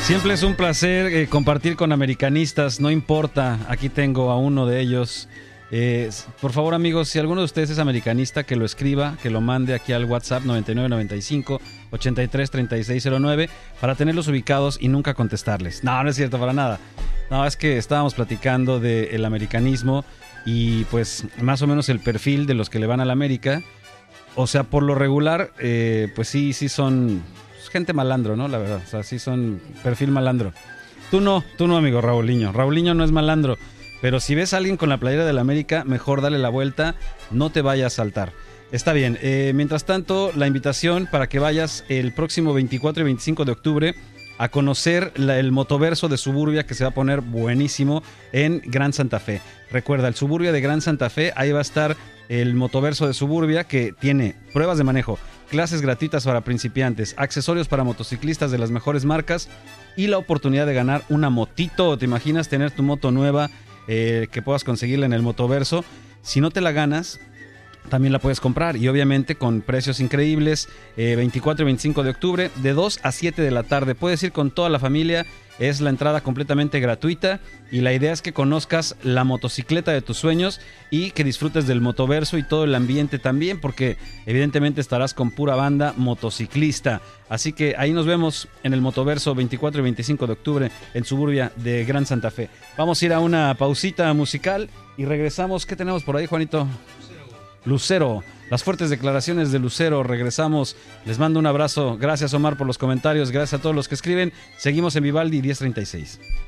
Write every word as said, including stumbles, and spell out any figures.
Siempre es un placer eh, compartir con americanistas, no importa, aquí tengo a uno de ellos. Eh, por favor, amigos, si alguno de ustedes es americanista, que lo escriba, que lo mande aquí al WhatsApp noventa y nueve noventa y cinco ochenta y tres treinta y seis cero nueve para tenerlos ubicados y nunca contestarles. No, no es cierto para nada. No, es que estábamos platicando del americanismo y pues más o menos el perfil de los que le van a la América. O sea, por lo regular, eh, pues sí, sí son gente malandro, ¿no? La verdad, o sea, sí son perfil malandro. Tú no, tú no, amigo Raulinho. Raulinho no es malandro. Pero si ves a alguien con la playera del América, mejor dale la vuelta, no te vayas a saltar. Está bien, eh, mientras tanto, la invitación para que vayas el próximo veinticuatro y veinticinco de octubre a conocer la, el motoverso de Suburbia, que se va a poner buenísimo en Gran Santa Fe. Recuerda, el Suburbia de Gran Santa Fe, ahí va a estar el motoverso de Suburbia, que tiene pruebas de manejo, clases gratuitas para principiantes, accesorios para motociclistas de las mejores marcas y la oportunidad de ganar una motito. ¿Te imaginas tener tu moto nueva? Eh, que puedas conseguirla en el motoverso? Si no te la ganas, también la puedes comprar y obviamente con precios increíbles. eh, veinticuatro y veinticinco de octubre de dos a siete de la tarde. Puedes ir con toda la familia, es la entrada completamente gratuita y la idea es que conozcas la motocicleta de tus sueños y que disfrutes del motoverso y todo el ambiente también, porque evidentemente estarás con pura banda motociclista. Así que ahí nos vemos en el motoverso veinticuatro y veinticinco de octubre en Suburbia de Gran Santa Fe. Vamos a ir a una pausita musical y regresamos. ¿Qué tenemos por ahí, Juanito? Lucero, las fuertes declaraciones de Lucero. Regresamos, les mando un abrazo. Gracias, Omar, por los comentarios, gracias a todos los que escriben. Seguimos en Vivaldi diez treinta y seis.